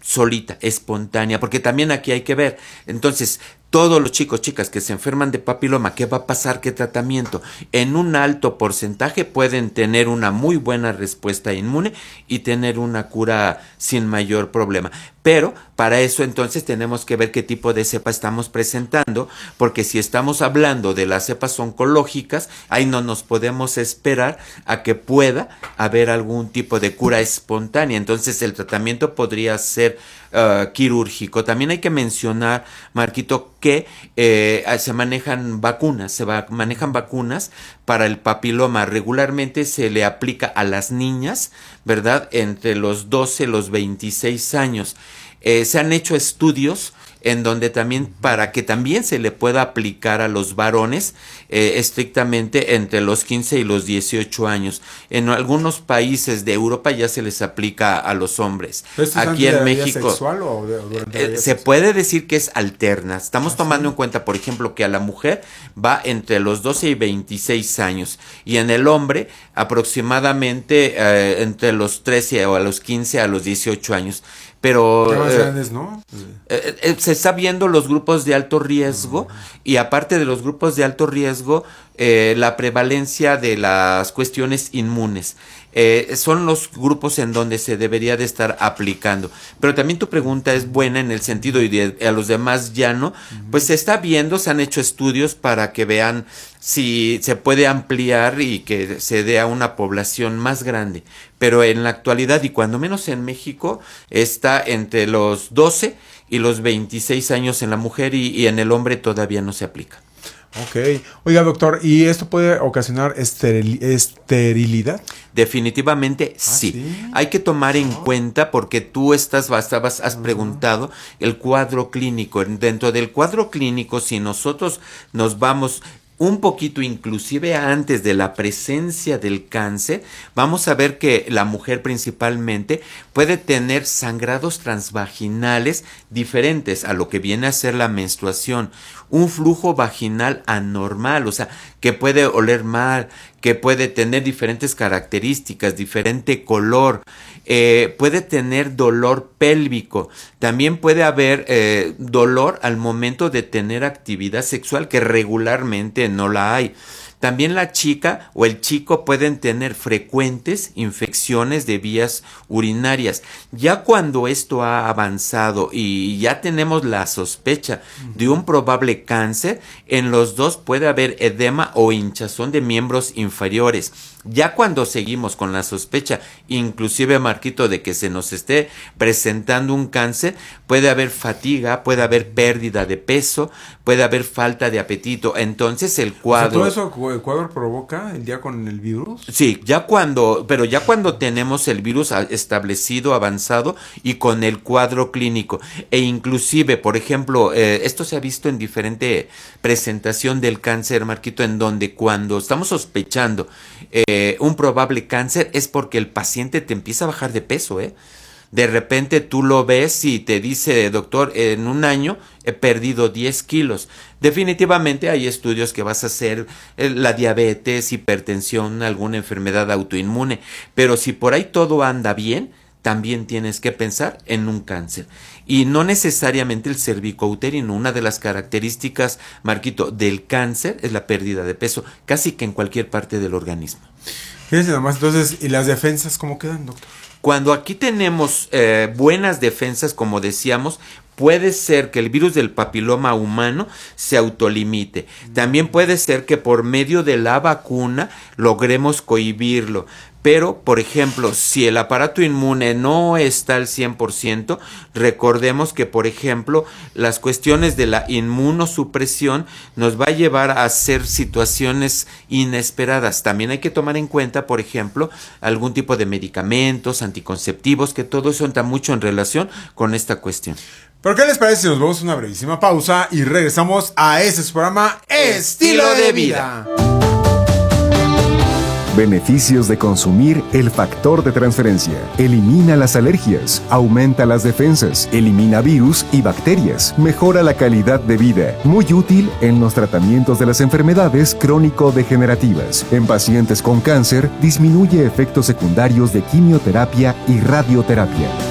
solita, espontánea, porque también aquí hay que ver. Entonces, todos los chicos, chicas que se enferman de papiloma, ¿qué va a pasar? ¿Qué tratamiento? En un alto porcentaje pueden tener una muy buena respuesta inmune y tener una cura sin mayor problema. Pero para eso entonces tenemos que ver qué tipo de cepa estamos presentando, porque si estamos hablando de las cepas oncológicas, ahí no nos podemos esperar a que pueda haber algún tipo de cura espontánea. Entonces el tratamiento podría ser quirúrgico. También hay que mencionar, Marquito, que se manejan vacunas, manejan vacunas para el papiloma. Regularmente se le aplica a las niñas, ¿verdad? Entre los 12 y los 26 años. Se han hecho estudios en donde también, para que también se le pueda aplicar a los varones, estrictamente entre los 15 y los 18 años. En algunos países de Europa ya se les aplica a los hombres. Aquí en México, ¿sexual o se puede decir que es alterna. Estamos tomando en cuenta, por ejemplo, que a la mujer va entre los 12 y 26 años y en el hombre aproximadamente entre los 13 o a los 15 a los 18 años. Pero más grandes, ¿no? Se está viendo los grupos de alto riesgo y aparte de los grupos de alto riesgo, la prevalencia de las cuestiones inmunes. Son los grupos en donde se debería de estar aplicando. Pero también tu pregunta es buena en el sentido, y a los demás ya no, pues se está viendo, se han hecho estudios para que vean si se puede ampliar y que se dé a una población más grande. Pero en la actualidad, y cuando menos en México, está entre los 12 y los 26 años en la mujer y en el hombre todavía no se aplica. Ok. Oiga, doctor, ¿y esto puede ocasionar esterilidad? Definitivamente sí. Hay que tomar en cuenta, porque tú has preguntado el cuadro clínico. Dentro del cuadro clínico, si nosotros nos vamos un poquito inclusive antes de la presencia del cáncer, vamos a ver que la mujer principalmente puede tener sangrados transvaginales diferentes a lo que viene a ser la menstruación, un flujo vaginal anormal, o sea, que puede oler mal, que puede tener diferentes características, diferente color, puede tener dolor pélvico, también puede haber dolor al momento de tener actividad sexual, que regularmente no la hay. También la chica o el chico pueden tener frecuentes infecciones de vías urinarias. Ya cuando esto ha avanzado y ya tenemos la sospecha de un probable cáncer, en los dos puede haber edema o hinchazón de miembros inferiores. Ya cuando seguimos con la sospecha, inclusive, Marquito, de que se nos esté presentando un cáncer, puede haber fatiga, puede haber pérdida de peso, puede haber falta de apetito. Entonces el cuadro... ¿Todo eso el cuadro provoca el día con el virus? Sí, ya cuando tenemos el virus establecido, avanzado y con el cuadro clínico. E inclusive, por ejemplo, esto se ha visto en diferente presentación del cáncer, Marquito, en donde cuando estamos sospechando un probable cáncer es porque el paciente te empieza a bajar de peso, De repente tú lo ves y te dice, doctor, en un año he perdido 10 kilos. Definitivamente hay estudios que vas a hacer, la diabetes, hipertensión, alguna enfermedad autoinmune. Pero si por ahí todo anda bien, también tienes que pensar en un cáncer. Y no necesariamente el cervicouterino. Una de las características, Marquito, del cáncer es la pérdida de peso, casi que en cualquier parte del organismo. Fíjense nomás, entonces, ¿y las defensas cómo quedan, doctor? Cuando aquí tenemos buenas defensas, como decíamos, puede ser que el virus del papiloma humano se autolimite. También puede ser que por medio de la vacuna logremos cohibirlo. Pero, por ejemplo, si el aparato inmune no está al 100%, recordemos que, por ejemplo, las cuestiones de la inmunosupresión nos va a llevar a hacer situaciones inesperadas. También hay que tomar en cuenta, por ejemplo, algún tipo de medicamentos, anticonceptivos, que todo eso entra mucho en relación con esta cuestión. ¿Pero qué les parece si nos vamos a una brevísima pausa y regresamos a este programa Estilo de Vida? Beneficios de consumir el factor de transferencia. Elimina las alergias, aumenta las defensas, elimina virus y bacterias, mejora la calidad de vida. Muy útil en los tratamientos de las enfermedades crónico-degenerativas. En pacientes con cáncer, disminuye efectos secundarios de quimioterapia y radioterapia.